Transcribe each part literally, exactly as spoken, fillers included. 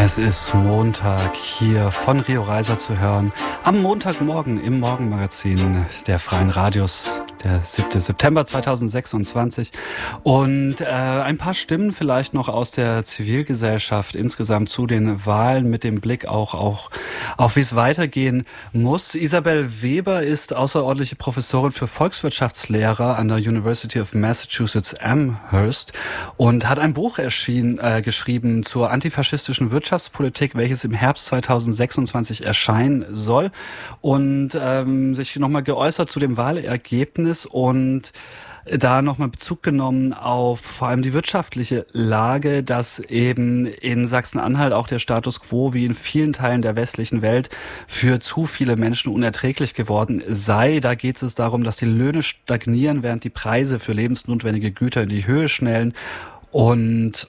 Es ist Montag, hier von Rio Reiser zu hören. Am Montagmorgen im Morgenmagazin der Freien Radios, der siebten September zweitausendsechsundzwanzig. Und äh, ein paar Stimmen vielleicht noch aus der Zivilgesellschaft insgesamt zu den Wahlen mit dem Blick auch, auch auf wie es weitergehen muss. Isabel Weber ist außerordentliche Professorin für Volkswirtschaftslehre an der University of Massachusetts Amherst und hat ein Buch erschienen, äh, geschrieben zur antifaschistischen Wirtschaftspolitik, welches im Herbst zweitausendsechsundzwanzig erscheinen soll, und ähm, sich nochmal geäußert zu dem Wahlergebnis und da nochmal Bezug genommen auf vor allem die wirtschaftliche Lage, dass eben in Sachsen-Anhalt auch der Status quo wie in vielen Teilen der westlichen Welt für zu viele Menschen unerträglich geworden sei. Da geht es darum, dass die Löhne stagnieren, während die Preise für lebensnotwendige Güter in die Höhe schnellen und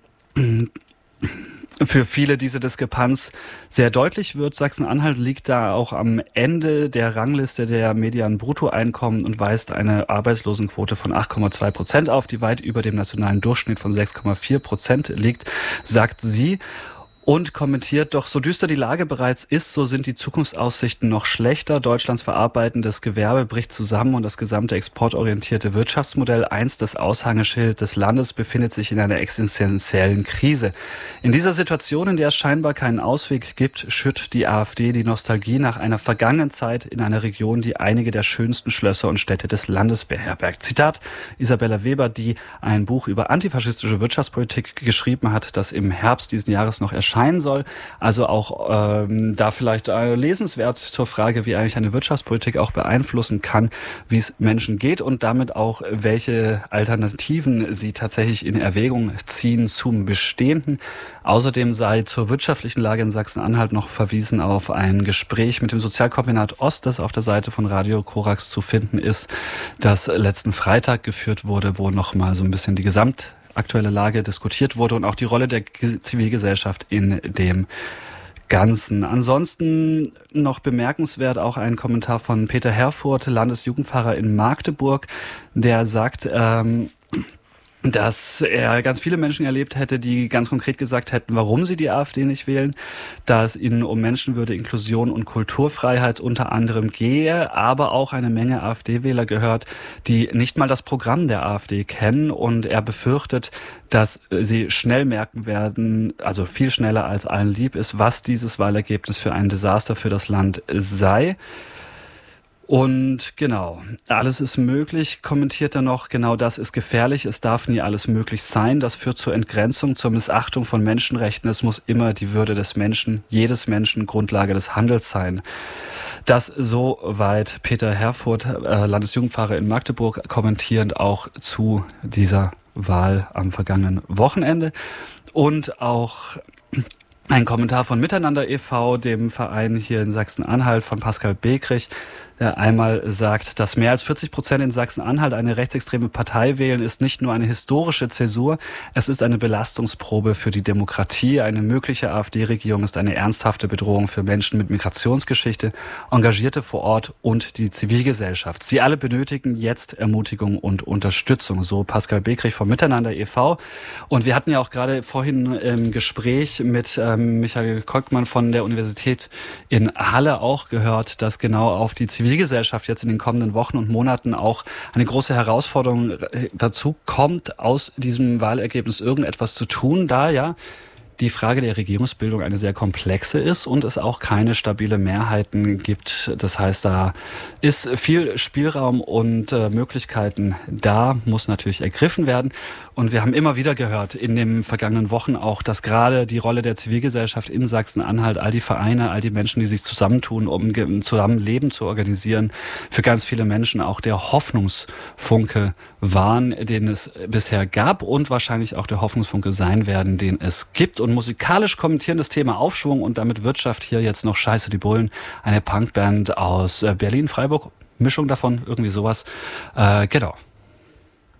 für viele diese Diskrepanz sehr deutlich wird. Sachsen-Anhalt liegt da auch am Ende der Rangliste der Median-Bruttoeinkommen und weist eine Arbeitslosenquote von acht Komma zwei Prozent auf, die weit über dem nationalen Durchschnitt von sechs Komma vier Prozent liegt, sagt sie. Und kommentiert, doch so düster die Lage bereits ist, so sind die Zukunftsaussichten noch schlechter. Deutschlands verarbeitendes Gewerbe bricht zusammen und das gesamte exportorientierte Wirtschaftsmodell, einst das Aushängeschild des Landes, befindet sich in einer existenziellen Krise. In dieser Situation, in der es scheinbar keinen Ausweg gibt, schürt die AfD die Nostalgie nach einer vergangenen Zeit in einer Region, die einige der schönsten Schlösser und Städte des Landes beherbergt. Zitat Isabella Weber, die ein Buch über antifaschistische Wirtschaftspolitik geschrieben hat, das im Herbst diesen Jahres noch erscheint soll. Also auch ähm, da vielleicht äh, lesenswert zur Frage, wie eigentlich eine Wirtschaftspolitik auch beeinflussen kann, wie es Menschen geht und damit auch, welche Alternativen sie tatsächlich in Erwägung ziehen zum Bestehenden. Außerdem sei zur wirtschaftlichen Lage in Sachsen-Anhalt noch verwiesen auf ein Gespräch mit dem Sozialkombinat Ost, das auf der Seite von Radio Korax zu finden ist, das letzten Freitag geführt wurde, wo nochmal so ein bisschen die Gesamt aktuelle Lage diskutiert wurde und auch die Rolle der Zivilgesellschaft in dem Ganzen. Ansonsten noch bemerkenswert auch ein Kommentar von Peter Herfurth, Landesjugendpfarrer in Magdeburg, der sagt, ähm, dass er ganz viele Menschen erlebt hätte, die ganz konkret gesagt hätten, warum sie die AfD nicht wählen, da es ihnen um Menschenwürde, Inklusion und Kulturfreiheit unter anderem gehe, aber auch eine Menge AfD-Wähler gehört, die nicht mal das Programm der AfD kennen, und er befürchtet, dass sie schnell merken werden, also viel schneller als allen lieb ist, was dieses Wahlergebnis für ein Desaster für das Land sei. Und genau, alles ist möglich, kommentiert er noch, genau das ist gefährlich, es darf nie alles möglich sein, das führt zur Entgrenzung, zur Missachtung von Menschenrechten, es muss immer die Würde des Menschen, jedes Menschen, Grundlage des Handels sein. Das soweit Peter Herfurth, äh, Landesjugendpfarrer in Magdeburg, kommentierend auch zu dieser Wahl am vergangenen Wochenende. Und auch ein Kommentar von Miteinander e V, dem Verein hier in Sachsen-Anhalt, von Pascal Bekrich, der einmal sagt, dass mehr als vierzig Prozent in Sachsen-Anhalt eine rechtsextreme Partei wählen, ist nicht nur eine historische Zäsur, es ist eine Belastungsprobe für die Demokratie. Eine mögliche AfD-Regierung ist eine ernsthafte Bedrohung für Menschen mit Migrationsgeschichte, Engagierte vor Ort und die Zivilgesellschaft. Sie alle benötigen jetzt Ermutigung und Unterstützung, so Pascal Bekrich von Miteinander e V. Und wir hatten ja auch gerade vorhin im Gespräch mit ähm, Michael Kolkmann von der Universität in Halle auch gehört, dass genau auf die Zivilgesellschaft Zivilgesellschaft jetzt in den kommenden Wochen und Monaten auch eine große Herausforderung dazu kommt, aus diesem Wahlergebnis irgendetwas zu tun, da ja die Frage der Regierungsbildung eine sehr komplexe ist und es auch keine stabile Mehrheiten gibt. Das heißt, da ist viel Spielraum und äh, Möglichkeiten da, muss natürlich ergriffen werden. Und wir haben immer wieder gehört in den vergangenen Wochen auch, dass gerade die Rolle der Zivilgesellschaft in Sachsen-Anhalt, all die Vereine, all die Menschen, die sich zusammentun, um ein Zusammenleben zu organisieren, für ganz viele Menschen auch der Hoffnungsfunke waren, den es bisher gab und wahrscheinlich auch der Hoffnungsfunke sein werden, den es gibt. Und musikalisch kommentieren das Thema Aufschwung und damit Wirtschaft hier jetzt noch Scheiße die Bullen, eine Punkband aus Berlin, Freiburg, Mischung davon, irgendwie sowas. Äh, genau.